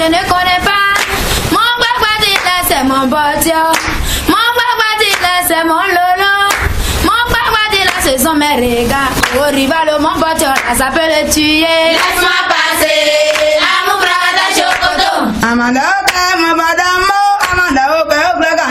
je ne connais pas. Mon Bagbadila, c'est mon botia. Mon Bagbadila, c'est mon lolo. Mon Bagbadila, ce sont mes regards. Au rival, mon botia, ça peut le tuer. Laisse-moi passer, à mon bras, Chocoto. Amanda, ma madame.